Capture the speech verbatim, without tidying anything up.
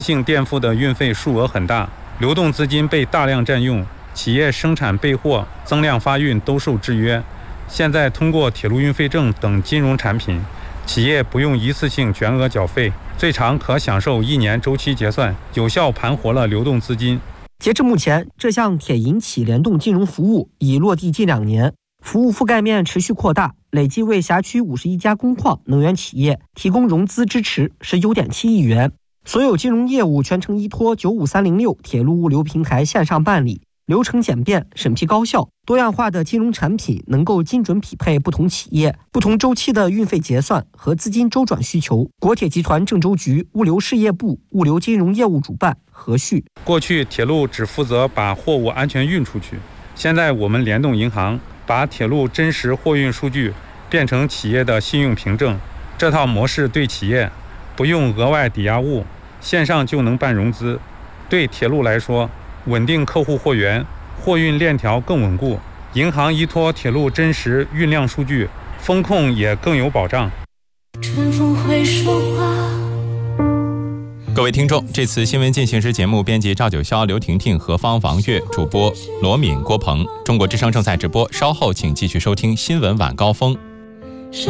性垫付的运费数额很大，流动资金被大量占用，企业生产备货、增量发运都受制约。现在通过铁路运费证等金融产品，企业不用一次性全额缴费，最长可享受一年周期结算，有效盘活了流动资金。 截至目前，这项铁银企联动金融服务已落地近两年，服务覆盖面持续扩大，累计为辖区五十一家工矿能源企业提供融资支持十九点七亿元。所有金融业务全程依托九五三零六铁路物流平台线上办理，流程简便，审批高效，多样化的金融产品能够精准匹配不同企业、不同周期的运费结算和资金周转需求。国铁集团郑州局物流事业部物流金融业务主办何旭： 过去铁路只负责把货物安全运出去，现在我们联动银行，把铁路真实货运数据变成企业的信用凭证。这套模式对企业不用额外抵押物，线上就能办融资。对铁路来说，稳定客户货源，货运链条更稳固。银行依托铁路真实运量数据，风控也更有保障。 春风会说话。 各位听众，这次新闻进行时节目编辑赵九霄、刘婷婷、何方、王悦，主播罗敏、郭鹏。中国之声正在直播，稍后请继续收听新闻晚高峰。